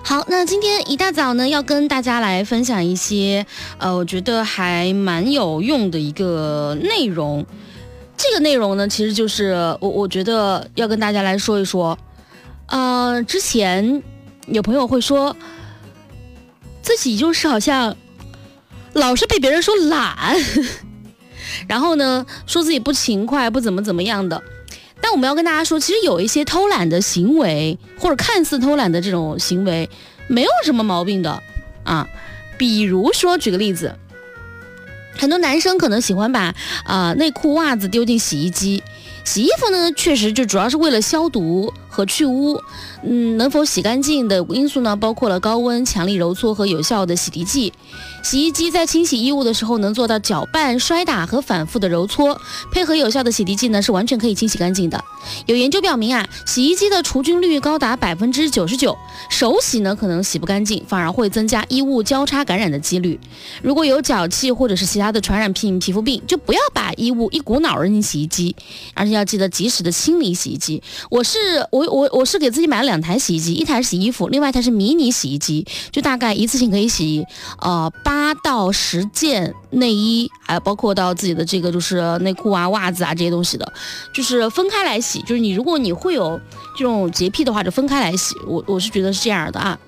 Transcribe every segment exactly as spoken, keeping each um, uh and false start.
好，那今天一大早呢，要跟大家来分享一些，呃，我觉得还蛮有用的一个内容。这个内容呢，其实就是我我觉得要跟大家来说一说。呃，之前有朋友会说，自己就是好像老是被别人说懒，然后呢，说自己不勤快，不怎么怎么样的。但我们要跟大家说，其实有一些偷懒的行为，或者看似偷懒的这种行为，没有什么毛病的啊。比如说，举个例子，很多男生可能喜欢把啊、呃、内裤、袜子丢进洗衣机。洗衣服呢，确实就主要是为了消毒和去污。嗯，能否洗干净的因素呢，包括了高温、强力揉搓和有效的洗涤剂。洗衣机在清洗衣物的时候，能做到搅拌、摔打和反复的揉搓，配合有效的洗涤剂呢，是完全可以清洗干净的。有研究表明啊，洗衣机的除菌率高达百分之九十九，手洗呢可能洗不干净，反而会增加衣物交叉感染的几率。如果有脚气或者是其他的传染性皮肤病，就不要把衣物一股脑扔进洗衣机，而且要记得及时的清理洗衣机。我是我我我是给自己买了两台洗衣机，一台洗衣服，另外一台是迷你洗衣机，就大概一次性可以洗呃八到十件内衣，还有包括到自己的这个就是内裤啊、袜子啊这些东西的，就是分开来洗。就是你如果你会有这种洁癖的话，就分开来洗。我我是觉得是这样的啊。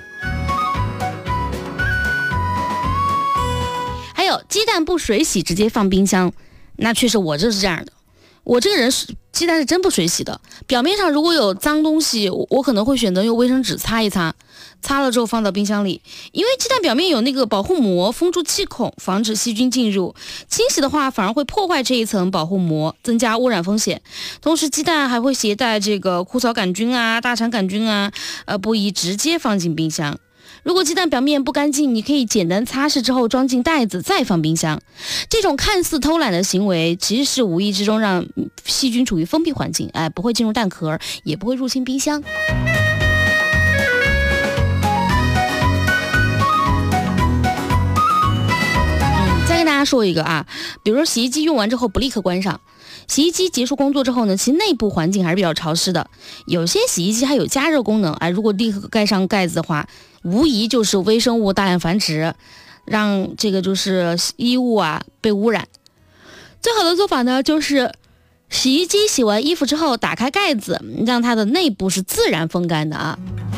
还有鸡蛋不水洗直接放冰箱，那确实我就是这样的。我这个人是鸡蛋是真不水洗的，表面上如果有脏东西，我我可能会选择用卫生纸擦一擦，擦了之后放到冰箱里，因为鸡蛋表面有那个保护膜封住气孔，防止细菌进入。清洗的话反而会破坏这一层保护膜，增加污染风险。同时鸡蛋还会携带这个枯草杆菌啊、大肠杆菌啊，呃，不宜直接放进冰箱。如果鸡蛋表面不干净，你可以简单擦拭之后装进袋子再放冰箱。这种看似偷懒的行为，其实是无意之中让细菌处于封闭环境，哎，不会进入蛋壳，也不会入侵冰箱。嗯，再跟大家说一个啊，比如说洗衣机用完之后不立刻关上。洗衣机结束工作之后呢，其内部环境还是比较潮湿的。有些洗衣机还有加热功能，哎，如果立刻盖上盖子的话，无疑就是微生物大量繁殖，让这个就是衣物啊被污染。最好的做法呢，就是洗衣机洗完衣服之后打开盖子，让它的内部是自然风干的啊。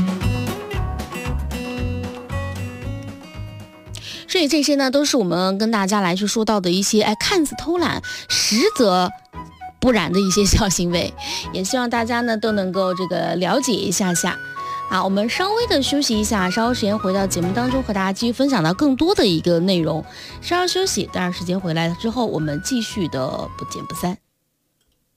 所以这些呢，都是我们跟大家来去说到的一些哎看似偷懒，实则不然的一些小行为，也希望大家呢都能够这个了解一下下。好，我们稍微的休息一下，稍后时间回到节目当中，和大家继续分享到更多的一个内容。稍稍休息，待会儿时间回来之后，我们继续的不见不散。